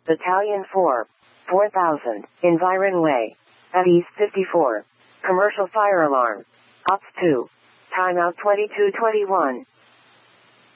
Battalion 4, 4000, Environ Way. At East 54. Commercial fire alarm. Ops 2. Timeout 2221.